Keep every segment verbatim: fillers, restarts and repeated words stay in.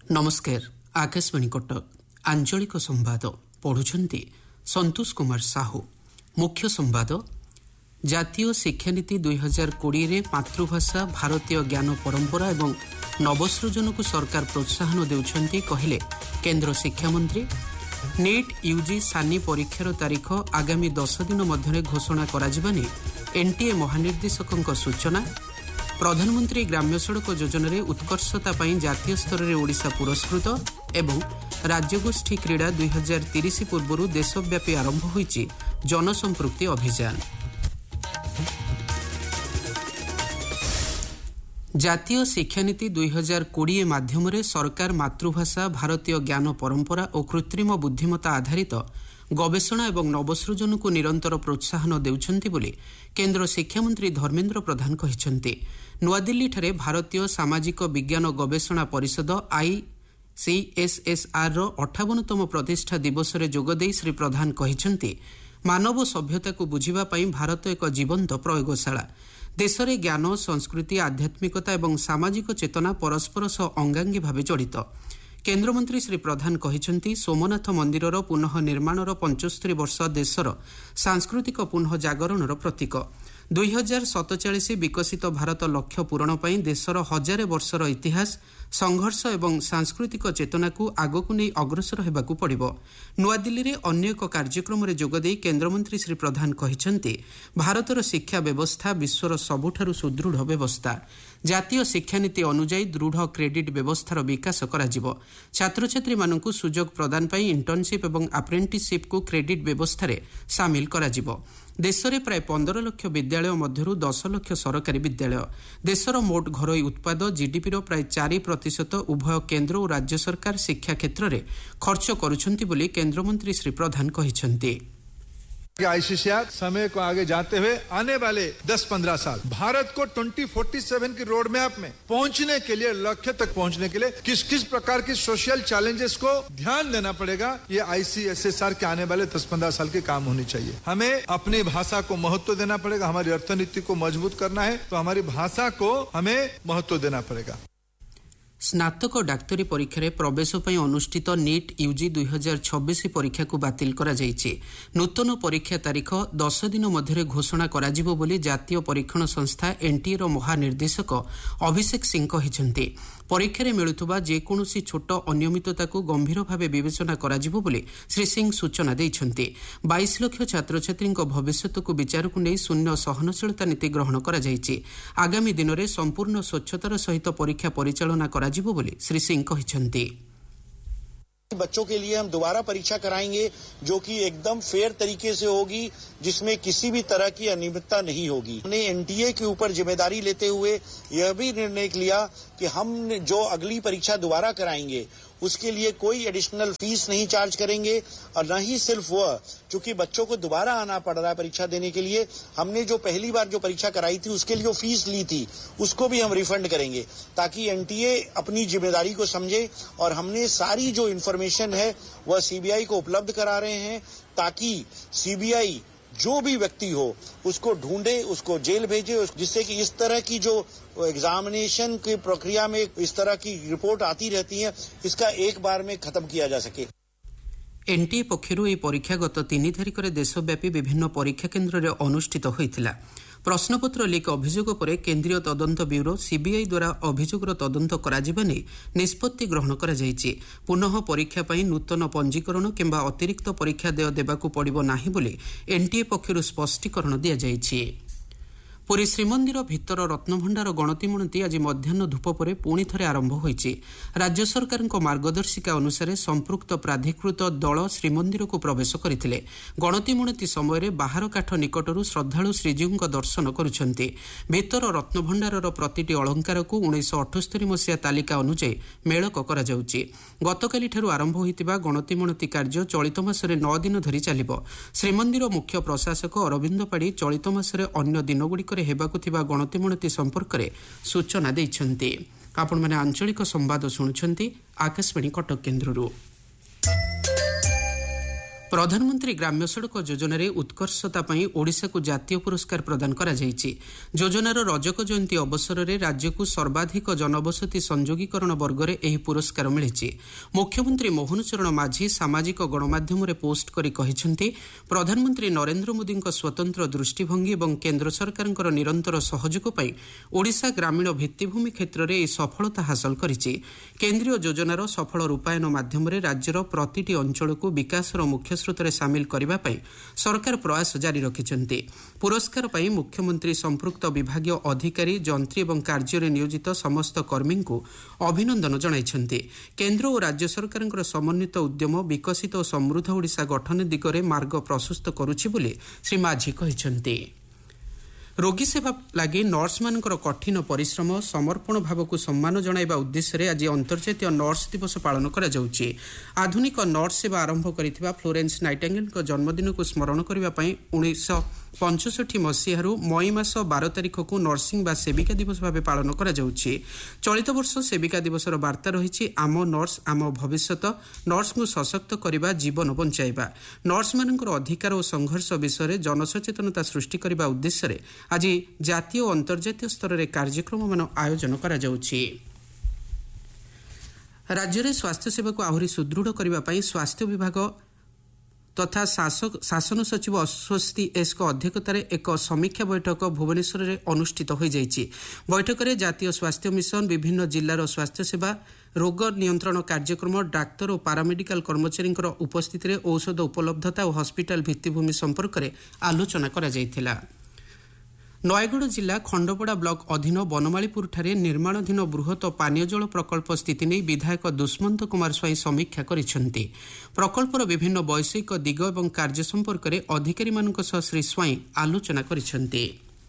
नमस्कार। आकाशवाणी कटक आंचलिक संवाद पढ़ुछंती संतोष कुमार साहू। मुख्य संवाद जातीय शिक्षानीति दुई हजार कोड़े रे मातृभाषा भारतीय ज्ञान परंपरा एवं नवसृजन को सरकार प्रोत्साहन देउछंती कहले केंद्र शिक्षा मंत्री। नीट यूजी सानी परीक्षार तारीख आगामी दस दिन मध्य घोषणा कराजिबानी एनटीए महानिर्देशकों सूचना। प्रधानमंत्री ग्राम्य सड़क योजन उत्कर्षता जातीय स्तर में ओडिशा पुरस्कृत एवं राज्यगोष्ठी क्रीड़ा दुई हजार तीस पूर्व देशव्यापी आरंभ होईची जनसंपृक्ति अभियान। जातीय शिक्षानीति दुई हजार कोड़े माध्यम सरकार मातृभाषा भारतीय ज्ञान परंपरा और कृत्रिम बुद्धिमत्ता आधारित गवेषणा एवं नवसृजन को निरंतर प्रोत्साहन देउछंती बोली केंद्र शिक्षा मंत्री धर्मेन्द्र प्रधान कहिछंती। नुआदिल्ली ठारे भारतीय सामाजिक विज्ञान गवेषणा परिषद आई सी एस एस आर अठावनतम प्रतिष्ठा दिवस में जोगदे श्री प्रधान कहिछंती मानव सभ्यता को बुझिबा पई भारत एक जीवंत प्रयोगशाला। देश में ज्ञान संस्कृति आध्यात्मिकता एवं सामाजिक चेतना परस्पर सह अंगांगी भाव जड़ित। केन्द्रमंत्री श्री प्रधान कहिछंती सोमनाथ मंदिरर पुनः निर्माणर पंचस्तरी वर्ष देशर सांस्कृतिक पुनः जागरणर प्रतीक। दुई हजार सतचाश विकसित भारत लक्ष्य पूरण पर देशर हजार वर्षर इतिहास संघर्ष एवं सांस्कृतिक चेतना को आगक नहीं अग्रसर होगाकू पड़िबो। नुआदिल्ली रे अन्य एक कार्यक्रम में जोगदे केन्द्रमंत्री श्री प्रधान कहिछंती भारतर शिक्षा व्यवस्था विश्वर सबुठारु सुदृढ़ व्यवस्था। जातीय शिक्षानीति अनुଯାयी दृढ़ क्रेडिट व्यवस्थार विकास कराजिबो। छात्र छात्री मानकु सुजोग प्रदान पाई इंटर्नशिप एवं अप्रेंटिसशिप को क्रेडिट व्यवस्था रे शामिल कराजिबो। देश में प्राय पंदर लक्ष विद्यालय मध्यरु दस लक्ष सरकारी विद्यालय। देशर मोट घरोई उत्पाद जीडीपी प्राय चार प्रतिशत उभय केन्द्र और राज्य सरकार शिक्षा क्षेत्र में खर्च करुछंती बोली केन्द्रमंत्री श्री प्रधान कहिछंती। आईसीसीआर समय को आगे जाते हुए आने वाले दस पंद्रह साल भारत को ट्वेंटी फोर्टी सेवन की रोड मैप में पहुंचने के लिए लक्ष्य तक पहुंचने के लिए किस किस प्रकार की सोशल चैलेंजेस को ध्यान देना पड़ेगा, ये आईसीएसएसआर के आने वाले दस पंद्रह साल के काम होनी चाहिए। हमें अपनी भाषा को महत्व देना पड़ेगा। हमारी अर्थनीति को मजबूत करना है तो हमारी भाषा को हमें महत्व देना पड़ेगा। स्नातक डाक्तरी परीक्षा प्रवेश पर अनुष्ठित नीट यूजी दुई हजार छब्बीस परीक्षा को बातिल करा जायछि। नूतन परीक्षा तारीख दस दिन मध्य घोषणा कराजिबो बोली जातीय परीक्षण संस्था एनटीए रो महानिर्देशक अभिषेक सिंह कहिछंती। परीक्षा मिलुथुबा जेकोसी छोट अनियमितता को गंभीर भाव विवेचना कराजिबो बोली श्री सिंह सूचना दैछंती। बाईस लक्ष छात्र छात्री भविष्य को विचार को नहीं शून्य सहनशीलता नीति ग्रहण करा जायछि। आगामी दिन में संपूर्ण स्वच्छतार सहित परीक्षा परिचालना कराजिबो बोली श्री सिंह कहिछंती। बच्चों के लिए हम दोबारा परीक्षा कराएंगे जो कि एकदम फेयर तरीके से होगी, जिसमें किसी भी तरह की अनियमितता नहीं होगी। हमने एनटीए के ऊपर जिम्मेदारी लेते हुए यह भी निर्णय लिया कि हम जो अगली परीक्षा दोबारा कराएंगे उसके लिए कोई एडिशनल फीस नहीं चार्ज करेंगे। और न ही सिर्फ वह, चूंकि बच्चों को दोबारा आना पड़ रहा है परीक्षा देने के लिए, हमने जो पहली बार जो परीक्षा कराई थी उसके लिए जो फीस ली थी उसको भी हम रिफंड करेंगे, ताकि एनटीए अपनी जिम्मेदारी को समझे। और हमने सारी जो इन्फॉर्मेशन है वह सीबीआई को उपलब्ध करा रहे हैं, ताकि सीबीआई जो भी व्यक्ति हो उसको ढूंढे, उसको जेल भेजे, जिससे कि इस तरह की जो एग्जामिनेशन की प्रक्रिया में इस तरह की रिपोर्ट आती रहती है, इसका एक बार में खत्म किया जा सके। एनटीए पक्षरु यह परीक्षा गत तीन तारिख में देशव्यापी विभिन्न परीक्षा केन्द्र में अनुष्ठित होता। प्रश्नपत्र लीक अभियोग पर केन्द्रीय तदंत ब्यूरो सीबीआई द्वारा अभियोगर तदंत कराजिबा नेई निष्पत्ति ग्रहण करा जायछि। पुनः परीक्षा पई नूतन पंजीकरण किंबा अतिरिक्त परीक्षा देय देबाकू पड़िबो नाही बोली एनटीए पक्षरु स्पष्टीकरण दिया जायछि। पुरी श्रीमंदिर भितर रत्नभंडार गणति मणति आज मध्याह्न धूप पर पुणी थे आरंभ होईछि। राज्य सरकार मार्गदर्शिका अनुसार संपृक्त प्राधिकृत दल श्रीमंदिर को प्रवेश करथिले। गणति मणति समय बाहर काठ निकटरू श्रद्धालु श्रीजीव दर्शन करुछन्ति। भितर रत्नभंडारर प्रतिटी अलंकार को उन्नीस अठस्तरी मसीहा तालिका अनुଯାयी मेलक करा जाउछि। गतकाली ठारू आरंभ होइतिबा गणति मणति कार्य चलित मासरे नौ दिन धरि चलिबो। श्रीमंदिर मुख्य प्रशासक अरविंद पाड़ी चलित मासरे अन्य दिनगुड़िक हेबाकु थिबा गणति मणति संपर्क में सूचना दैछन्ति। आपण माने आंचलिक संवाद शुणुछन्ति आकाशवाणी कटक केन्द्ररू। प्रधानमंत्री ग्राम्य सड़क योजन उत्कर्षता ओडिशा को जातीय पुरस्कार प्रदान करा जायछि। योजनार रजक जयंती अवसर में राज्य को सर्वाधिक जनबसति संयोगीकरण वर्ग में यह पुरस्कार मिली। मुख्यमंत्री मोहन चरण माझी सामाजिक गणमाध्यम पोस्ट करी कहिसेंति प्रधानमंत्री नरेंद्र मोदी स्वतंत्र दृष्टिभंगी और केंद्र सरकार निरंतर सहयोग पाई ओडिशा ग्रामीण भित्तिभूमि क्षेत्र में सफलता हासिल करिछि। केंद्रीय योजनार सफल रूपायन माध्यम राज्यर प्रतिटी अंचल को विकासर मुख्य स्रोत सामिल करने पर सरकार प्रयास जारी रखिछन्ति। पुरस्कार पर मुख्यमंत्री संपृक्त विभागीय अधिकारी जंत्री और कार्य नियोजित समस्त कर्मी को अभिनंदन जणाइछन्ति। केंद्र और राज्य सरकार समन्वित उद्यम विकसित और समृद्ध ओडिशा गठन दिगरे मार्ग प्रशस्त करुछि बोली श्री माझी कहिछन्ति। रोगी सेवा लगी नर्स मानकर कठिन परिश्रम समर्पण भाव को सम्मान जणाइबा उद्देश्य आज अंतर्जातीय नर्स दिवस पालन करा जाउछि। आधुनिक नर्स सेवा आरंभ करिथिबा फ्लोरेंस नाइटिंगेल जन्मदिन को स्मरण करने पर उन्नीस पंचष्ठी मसीह मई मास बार तारिख को नर्सिंग बा सेविका दिवस भाव पालन करा जाउछि। चलित वर्ष सेविका दिवसर वार्ता रही आम नर्स आम भविष्यत, नर्स को सशक्त करने जीवन बंचाइबा। नर्स मानकर अधिकार और संघर्ष विषय जनसचेतनता सृष्टि करने उद्देश्य आज जातीय और अंतर्जातीय स्तर में कार्यक्रम मान आयोजन करा जाउछि। राज्य में स्वास्थ्य सेवा को आहुरी सुदृढ़ करने स्वास्थ्य विभाग तथा शासक शासन सचिव अस्वस्ति एस अध्यक्षतार एक समीक्षा बैठक भुवनेश्वर में अनुष्ठित हो जाइछि। बैठक में जातीय स्वास्थ्य मिशन, विभिन्न जिलार स्वास्थ्य सेवा, रोग नियंत्रण कार्यक्रम, डाक्तर और पारामेडिकल कर्मचारी उपस्थित में औषध उपलब्धता और हस्पिटाल भित्तिभूमि संपर्क में आलोचना करा जाइथिला। नयगढ़ जिला खंडपड़ा ब्लॉक अधीन बनमालीपुर ठारे निर्माणाधीन बृहत पानीय जल प्रकल्प स्थिति नहीं विधायक दुष्मंत कुमार स्वाई समीक्षा करिसेंति। प्रकल्पर विभिन्न वैषयिक दिग और कार्य संपर्क में अधिकारी मानक सह श्री स्वाई आलोचना करिसेंति।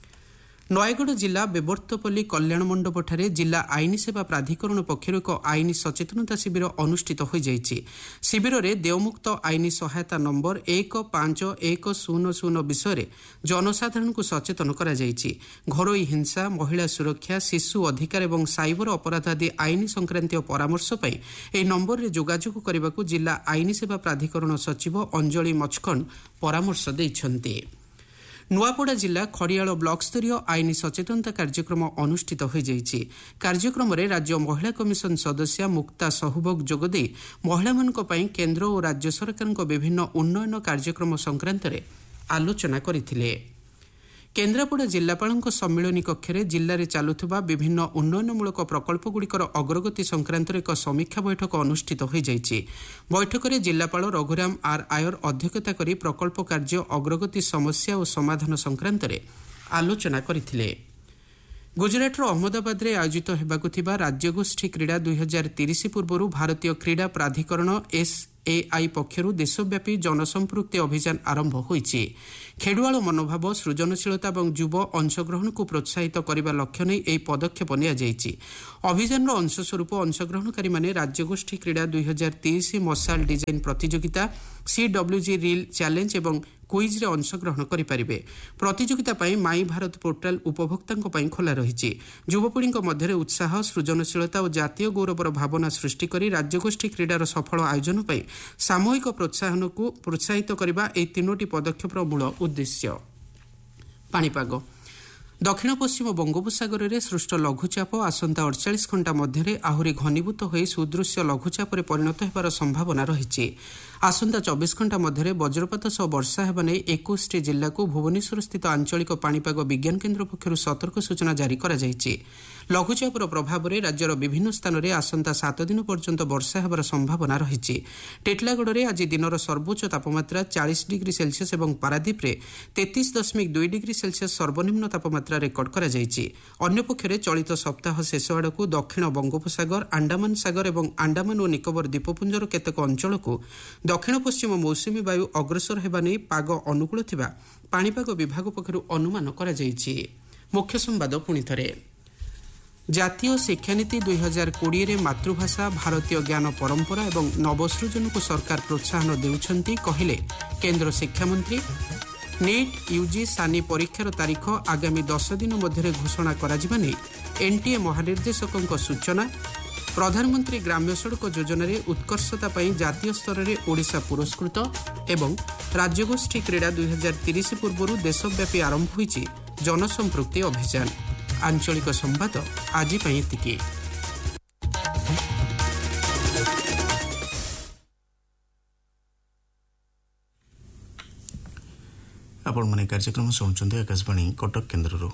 नयगढ़ जिला बेबर्तपल्ली कल्याण मंडप ठारे जिला आईनी सेवा प्राधिकरण पक्षर एक आईनी सचेतनता शिविर अनुष्ठित हो जाइछि। शिविर में देवमुक्त आईनी सहायता नंबर एक पांच एक शून्य शून्य विषय जनसाधारण को सचेतन करा जाइछि। घरोई हिंसा, महिला सुरक्षा, शिशु अधिकार और साइबर अपराध आदि आईनी संक्रांतीय परामर्श पाई एही नंबर रे जोगाजोग करबाकू जिला आईनी सेवा प्राधिकरण सचिव अंजलि मचखंड परामर्श दैछन्ति। नुआपड़ा जिला खड़ियाल ब्लॉक स्तरीय आईनी सचेतनता कार्यक्रम अनुष्ठित हो जाइछि। कार्यक्रम में राज्य महिला कमिशन सदस्य मुक्ता सहूबग जोगदे महिला मानक पई केंद्र और राज्य सरकार विभिन्न उन्नयन कार्यक्रम संक्रांत में आलोचना करथिले। केन्द्रापड़ा जिलापाल सम्मिलनी कक्ष में जिले में चलुवा विभिन्न उन्नयनमूलक प्रकल्पगुड़िकर अग्रगति संक्रांत एक समीक्षा बैठक अनुष्ठित हो जाइछि। बैठक में जिलापाल रघुराम आर आयर अध्यक्षता करी प्रकल्प कार्य अग्रगति समस्या और समाधान संक्रांत में आलोचना करथिले। गुजरातर अहमदाबाद में आयोजित होबाकु थिबा राज्यगोष्ठी क्रीड़ा दुई हजार तीस पूर्व भारतीय क्रीड़ा प्राधिकरण एस ए आई पक्षर देशव्यापी जनसंपृक्ति अभियान आरंभ होइछि। खेडुआल मनोभाव, सृजनशीलता और युव अंशग्रहण को प्रोत्साहित करने लक्ष्य नहीं यह पदक्षेप नियाଯାଇଛି। अभियान अंशस्वरूप अंशग्रहणकारी माने राज्यगोष्ठी क्रीड़ा दुई हजार तीस मशाल डिजाइन प्रतियोगिता, सी डब्ल्यू जी रिल चैलेंज और क्विज रे अंशग्रहण करें। प्रतियोगिता पाई माई भारत पोर्टाल उपभोक्तांक पाई खोला रही। युवपीढ़ी मध्य उत्साह, सृजनशीलता और जातीय गौरवर भावना सृष्टि करी राज्यगोष्ठी क्रीडार सफल आयोजन पाई सामूहिक प्रोत्साहन को प्रोत्साहित करने यह तीनोटी पदक्षेपर मूल उद्देश्य। पाणीपाग दक्षिण पश्चिम बंगोपसागर में सृष्ट लघुचाप आसंता अड़तालीस घंटा मध्य आहुरी घनीभूत हो सुदृश्य लघुचाप परिणत होबार संभावना रही। आसंता चौबीस घंटा मध्य वज्रपात सह वर्षा होगा नहीं इक्कीस टी जिला को भुवनेश्वर स्थित आंचलिक पाणीपाग विज्ञान केन्द्र पक्षर सतर्क सूचना जारी करा जायछि। लघुचापर प्रभाव में राज्यर विभिन्न स्थान में आसंता सात दिन पर्यंत वर्षा होबार संभावना रही। टेटलागढ़ में आज दिनर सर्वोच्च तापमात्रा चालीस डिग्री सेल्सियस और पारादीप में तैंतीस दशमिक दुई डिग्री सेल्सियस सर्वनिम्न तापमात्रा रेकर्ड करा जायछि। अन्य पक्षरे चलित सप्ताह शेष आड़क दक्षिण बंगोपसागर, आंडामान सागर और आंडामान और निकोबर द्वीपपुंजर केतेक अंचल को दक्षिण पश्चिम मौसुमी वायु अग्रसर होगा नहीं पाग अनुकूल थिबा पाणीपाग विभाग पक्षरु अनुमान करा जायछि। मुख्य संवाद पुणी थरे जातीय शिक्षानीति दुई हजार कोड़े में मातृभाषा, भारतीय ज्ञान परंपरा और नवसृजन को सरकार प्रोत्साहन देउछंती कहले केंद्र शिक्षा मंत्री। नेट यूजी सानी परीक्षार तारीख आगामी दस दिन मध्य घोषणा करा एनटीए महानिर्देशकों सूचना। प्रधानमंत्री ग्राम्य सड़क योजन उत्कर्षता जातीय स्तर में ओडिशा पुरस्कृत एवं राज्यगोष्ठी क्रीड़ा दुई हजार तीस पूर्व देशव्यापी आरंभ होईछि जनसंपृक्ति अभियान। आंचलिक संवाद आज एतिकी। आपण माने कार्यक्रम शुणुंट आकाशवाणी कटक केन्द्र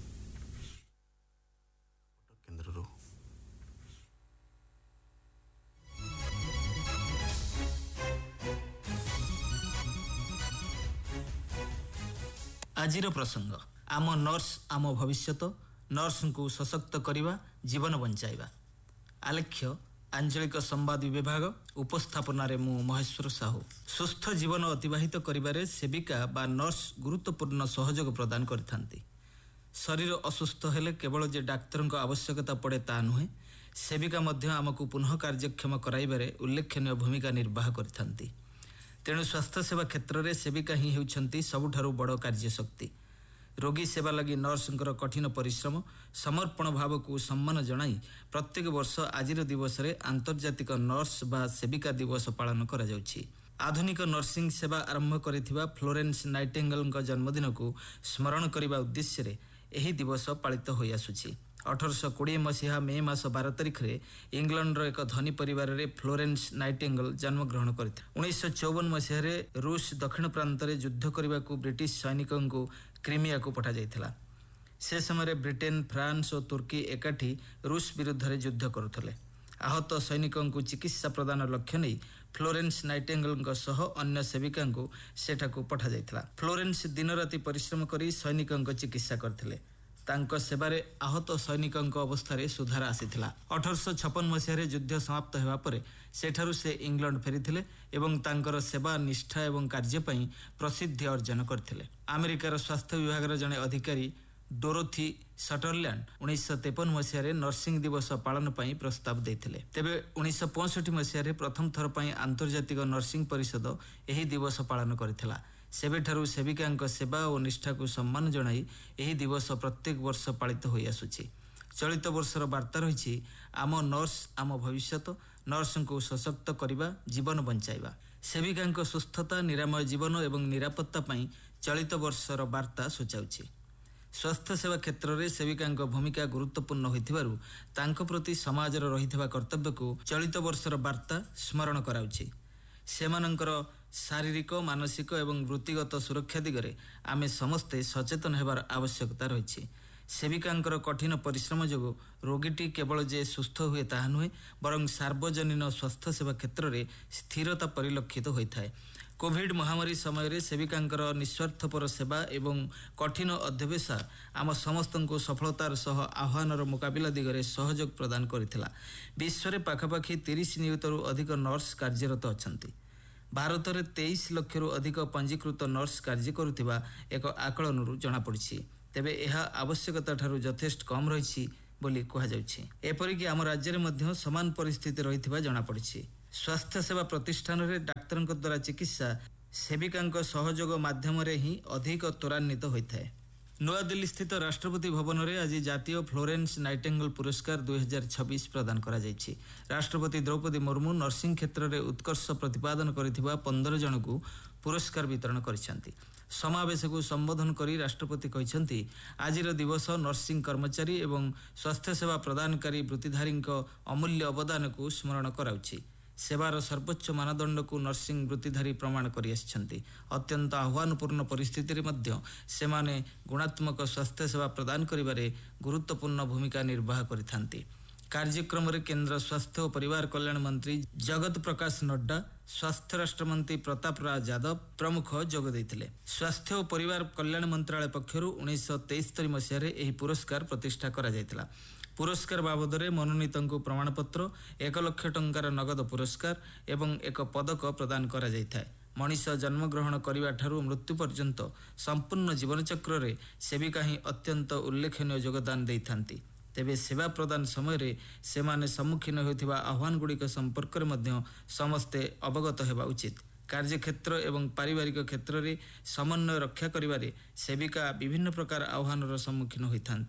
आजिर प्रसंग आम नर्स आम भविष्यत नर्स को सशक्त करवा जीवन बंचाइबा। आलेख्य आंचलिक संवाद विभाग उपस्थापन मु महेश्वर साहू। सुस्थ जीवन अतिबाहित करिबारे सेविका बा नर्स गुरुत्वपूर्ण सहयोग प्रदान करथांती। शरीर असुस्थ हेले केवल जे डाक्तर आवश्यकता पड़े ता नुहे, सेविका मध्य आमको पुनः कार्यक्षम कराइबारे उल्लेखनीय भूमिका निर्वाह करथांती। तेणु स्वास्थ्य सेवा क्षेत्र में सेविका ही होउछंती सबुठारु बड़ कार्यशक्ति। रोगी सेवा लगी नर्संकर कठिन परिश्रम समर्पण भाव को सम्मान जणाई प्रत्येक वर्ष आजिर दिवस रे आंतर्जातिक नर्स बा सेविका दिवस पालन करा जाउछि। आधुनिक नर्सिंग सेवा आरंभ करिथिबा फ्लोरेंस नाइटिंगेल जन्मदिन को स्मरण करने उद्देश्य रे एही दिवस पालित होई आसुछि। अठरश कोड़े मसीहा मे मास बार तारिख रे इंग्लैंड रो एक धनी परिवार रे फ्लोरेंस नाइटिंगेल जन्म ग्रहण करते। उन्नीस चौवन मसीह रे रूस दक्षिण प्रांत रे युद्ध करने को ब्रिटिश सैनिकों को क्रीमिया को पठा जाइथिला। से समय ब्रिटेन फ्रांस और तुर्की एकाठी रूस विरुद्ध रे युद्ध करुथले। आहत सैनिकों को चिकित्सा प्रदान लक्ष्य नहीं फ्लोरेंस नाइटिंगेल सह अन्य सेविका को सेठाकू पठा जाइथिला। फ्लोरेंस दिन राति परिश्रम करी सैनिकों को चिकित्सा करथिले। तांको सेबारे आहत सैनिकों अवस्था सुधार आसीथिला। अठरश छप्पन मसीह युद्ध समाप्त होगा पर सेठारु से इंग्लैंड फेरीथिले एवं तांकर सेवा निष्ठा एवं कार्य पई प्रसिद्धि अर्जन करथिले। अमेरिकार स्वास्थ्य विभाग जड़े अधिकारी डोरोथी सटरलैंड उन्नीस तेपन मसीह नर्सिंग दिवस पालन पर प्रस्ताव देते। तेबे उन्नीस पैंसठ मसीह प्रथम थर पर आंतर्जातिक नर्सिंग परिषद यही दिवस पालन करथिला। सेबेठारु सेविका सेवा और निष्ठा को सम्मान जणाई यही दिवस प्रत्येक वर्ष पालित होई आसुछि। चलित वर्षर वार्ता रही आम नर्स आम भविष्यत नर्स को सशक्त करवा जीवन बंचाइबा। सेविका सुस्थता निरामय जीवन एवं निरापत्ता पई चलित वर्षर वार्ता सूचाउछि। स्वास्थ्य सेवा क्षेत्र में सेविका भूमिका गुरुत्वपूर्ण होइथिबारु तांको प्रति समाजर रहिथिबा कर्तव्य को चलित वर्षर वार्ता स्मरण कराउछि। सेमानंकर शारीरिक मानसिक एवं वृत्तिगत सुरक्षा दिगरे आमे समस्ते सचेतन हेबार आवश्यकता रही। सेविकांकर कठिन परिश्रम जोगु रोगीटी केवल जे सुस्थ हुए ताहा नुहे बरं सार्वजनीन स्वास्थ्य सेवा क्षेत्र में स्थिरता परिलक्षित होता है। कोविड महामारी समय सेविकांकर निस्वार्थपर सेवा एवं कठिन अध्यवसा आम समस्त को सफलतार सह आह्वानर मुकाबिला दिगरे सहयोग प्रदान करथिला। विश्व में पाखापाखि तीस नियुतरु अधिक नर्स कार्यरत अछंती। भारत में तेईस लक्ष रु अधिक पंजीकृत नर्स कार्य करुथिबा एक आकलनरू जଣାपड़ी। तेबे यह आवश्यकता ठारू यथेष्ट कम रही बोली कहुछि। एपरिक आम राज्य में समान परिस्थिति रही जଣାपड़ी। स्वास्थ्य सेवा प्रतिष्ठान में डाक्तर द्वारा चिकित्सा सेविका सहयोग माध्यम ही अधिक त्वरान्वित होता है। नूआदिल्ली स्थित राष्ट्रपति भवन में आज जातीय फ्लोरेंस नाइटिंगेल पुरस्कार दुई हजार छब्बीस प्रदान करा जायछि। राष्ट्रपति द्रौपदी मुर्मू नर्सिंग क्षेत्र में उत्कर्ष प्रतिपादन करिथिबा पंद्रह जन को पुरस्कार वितरण करिसेंति। समावेश को संबोधन करी राष्ट्रपति कहिसेंति आजिर दिवस नर्सिंग कर्मचारी एवं स्वास्थ्य सेवा प्रदानकारी वृत्तिधारी अमूल्य अवदान को स्मरण कराउछि। सेवार सर्वोच्च मानदंड को नर्सिंग वृत्तिधारी प्रमाण करि आछंती। अत्यंत आह्वानपूर्ण परिस्थिति रे मध्य सेमाने गुणात्मक स्वास्थ्य सेवा प्रदान करिबारे गुरुत्वपूर्ण भूमिका निर्वाह करिथांती। कार्यक्रम में केंद्र स्वास्थ्य और परिवार कल्याण मंत्री जगत प्रकाश नड्डा, स्वास्थ्य राष्ट्र मंत्री प्रताप राज यादव प्रमुख जोग देइथिले। स्वास्थ्य और परिवार कल्याण मंत्रालय पक्षरु उन्नीस तेस्तरी मसीह यह पुरस्कार प्रतिष्ठा करा जायतिला। पुरस्कार बाबद में मनोनीत को प्रमाणपत्र एक लक्ष टंकार नगद पुरस्कार एवं एक पदक प्रदान करा जायଥାଏ। मनीष जन्मग्रहण करने ठारू मृत्यु पर्यंत संपूर्ण जीवन चक्र रे सेविका ही अत्यंत उल्लेखनीय योगदान देइथांती। तेबे सेवा प्रदान समय सेमाने सम्मुखीन होइथिबा आह्वान गुड़िक संपर्क में समस्ते अवगत हेबा उचित। कार्यक्षेत्र एवं पारिवारिक क्षेत्र में समन्वय रक्षा करिबारे सेविका विभिन्न प्रकार आह्वानर सम्मुखीन होइथांती।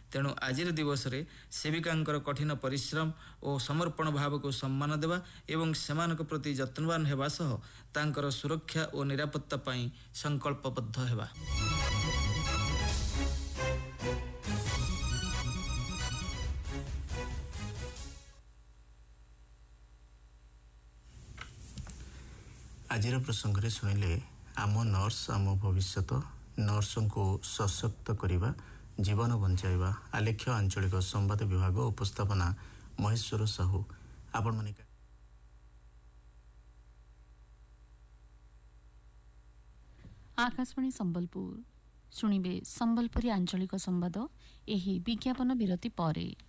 ତେଣୁ ଆଜିର ଦିବସରେ ସେବିକାଙ୍କର କଠିନ ପରିଶ୍ରମ ଓ ସମର୍ପଣ ଭାବକୁ ସମ୍ମାନ ଦେବା ଏବଂ ସେମାନଙ୍କ ପ୍ରତି ଯତ୍ନବାନ ହେବା ସହ ତାଙ୍କର ସୁରକ୍ଷା ଓ ନିରାପତ୍ତା ପାଇଁ ସଂକଳ୍ପବଦ୍ଧ ହେବା। ଆଜିର ପ୍ରସଙ୍ଗରେ ଶୁଣିଲେ ଆମ ନର୍ସ ଆମ ଭବିଷ୍ୟତ, ନର୍ସଙ୍କୁ ସଶକ୍ତ କରିବା ଜୀବନ ବଞ୍ଚାଇବା। ଆଲେଖ୍ୟ ଆଞ୍ଚଳିକ ସମ୍ବାଦ ବିଭାଗ ଉପସ୍ଥାପନା ମହେଶ୍ୱର ସାହୁ। ଆପଣମାନେ आकाशवाणी संबलपुर शुणिबे संबलपुरी आंचलिक संवाद एही विज्ञापन विरति परे।